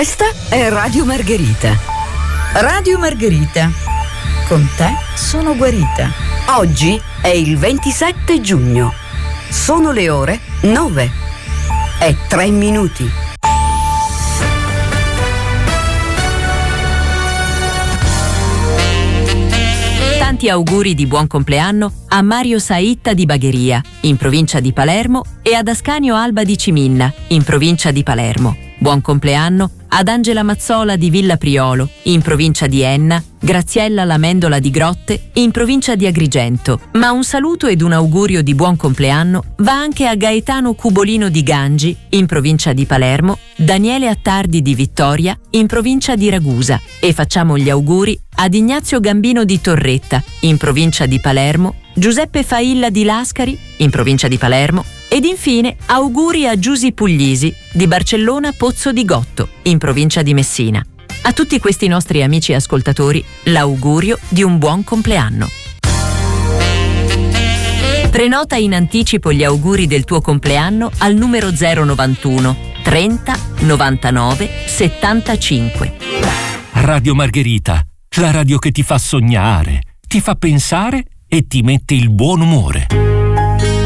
Questa è Radio Margherita. Radio Margherita. Con te sono guarita. Oggi è il 27 giugno. Sono le ore 9 e 3 minuti. Tanti auguri di buon compleanno a Mario Saitta di Bagheria, in provincia di Palermo, e ad Ascanio Alba di Ciminna, in provincia di Palermo. Buon compleanno ad Angela Mazzola di Villa Priolo, in provincia di Enna, Graziella Lamendola di Grotte, in provincia di Agrigento. Ma un saluto ed un augurio di buon compleanno va anche a Gaetano Cubolino di Gangi, in provincia di Palermo, Daniele Attardi di Vittoria, in provincia di Ragusa, e facciamo gli auguri ad Ignazio Gambino di Torretta, in provincia di Palermo, Giuseppe Failla di Lascari, in provincia di Palermo, ed infine auguri a Giusy Puglisi di Barcellona Pozzo di Gotto, in provincia di Messina. A tutti questi nostri amici ascoltatori l'augurio di un buon compleanno. Prenota in anticipo gli auguri del tuo compleanno al numero 091 30 99 75. Radio Margherita, la radio che ti fa sognare, ti fa pensare e ti mette il buon umore.